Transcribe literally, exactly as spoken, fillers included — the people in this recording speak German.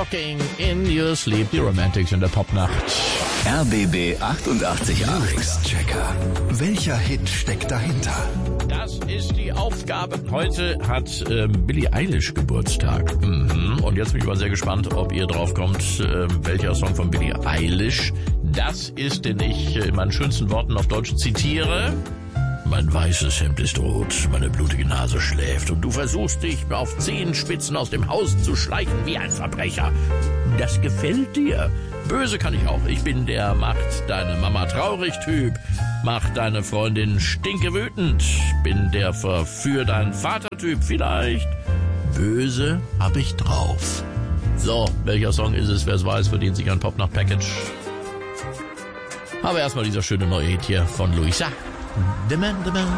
Rocking in Your Sleep, die Romantics in der Popnacht. R B B achtundachtzig Komma acht. Lyrics-Checker. Welcher Hit steckt dahinter? Das ist die Aufgabe. Heute hat ähm, Billie Eilish Geburtstag. Mhm. Und jetzt bin ich mal sehr gespannt, ob ihr drauf kommt, ähm, welcher Song von Billie Eilish das ist, den ich in meinen schönsten Worten auf Deutsch zitiere. Mein weißes Hemd ist rot, meine blutige Nase schläft und du versuchst dich auf Zehenspitzen aus dem Haus zu schleichen wie ein Verbrecher. Das gefällt dir. Böse kann ich auch. Ich bin der macht deine Mama traurig Typ, macht deine Freundin stinke wütend, bin der verführ deinen Vater Typ vielleicht. Böse hab ich drauf. So, welcher Song ist es? Wer es weiß, verdient sich ein Popnacht-Package. Aber erstmal dieser schöne neue Hit hier von Luisa. The Man, the Man.